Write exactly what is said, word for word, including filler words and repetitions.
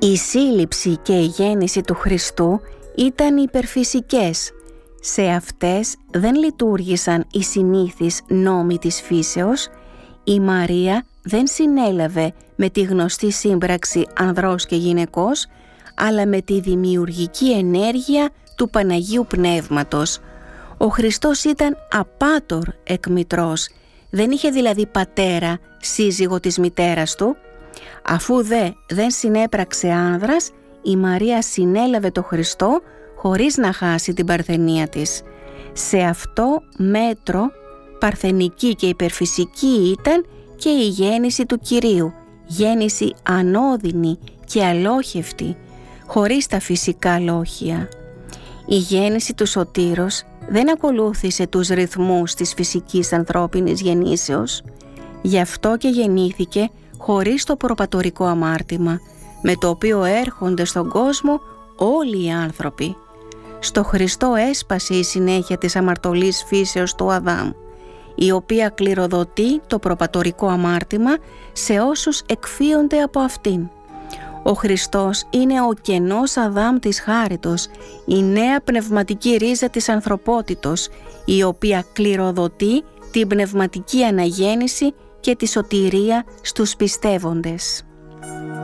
Η σύλληψη και η γέννηση του Χριστού ήταν υπερφυσικές. Σε αυτές δεν λειτουργήσαν οι συνήθεις νόμοι της φύσεως. Η Μαρία δεν συνέλαβε με τη γνωστή σύμπραξη ανδρός και γυναικός, αλλά με τη δημιουργική ενέργεια του Παναγίου Πνεύματος. Ο Χριστός ήταν απάτορ εκμητρός, δεν είχε δηλαδή πατέρα, σύζυγο της μητέρας του. Αφού δε δεν συνέπραξε άνδρας, η Μαρία συνέλαβε το Χριστό χωρίς να χάσει την παρθενία της. Σε αυτό μέτρο παρθενική και υπερφυσική ήταν και η γέννηση του Κυρίου, γέννηση ανώδυνη και αλόχευτη, χωρίς τα φυσικά λόγια. Η γέννηση του Σωτήρος δεν ακολούθησε τους ρυθμούς της φυσικής ανθρώπινης γεννήσεως, γι' αυτό και γεννήθηκε χωρίς το προπατορικό αμάρτημα, με το οποίο έρχονται στον κόσμο όλοι οι άνθρωποι. Στο Χριστό έσπασε η συνέχεια της αμαρτωλής φύσεως του Αδάμ, η οποία κληροδοτεί το προπατορικό αμάρτημα σε όσους εκφύονται από αυτήν. Ο Χριστός είναι ο κενός Αδάμ της χάριτος, η νέα πνευματική ρίζα της ανθρωπότητος, η οποία κληροδοτεί την πνευματική αναγέννηση και τη σωτηρία στους πιστεύοντες.